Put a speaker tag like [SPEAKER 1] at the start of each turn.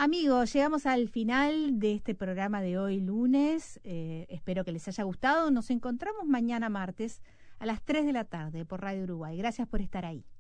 [SPEAKER 1] Amigos, llegamos al final de este programa de hoy lunes. Espero que les haya gustado. Nos encontramos mañana martes a las 3 de la tarde por Radio Uruguay. Gracias por estar ahí.